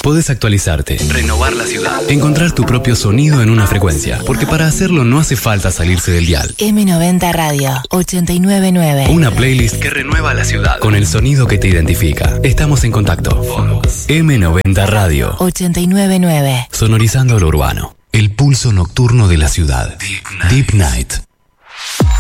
Podés actualizarte, renovar la ciudad, encontrar tu propio sonido en una frecuencia, porque para hacerlo no hace falta salirse del dial. M90 Radio 899. Una playlist que renueva la ciudad con el sonido que te identifica. Estamos en contacto. M90 Radio 899. Sonorizando lo urbano. El pulso nocturno de la ciudad. Deep Night.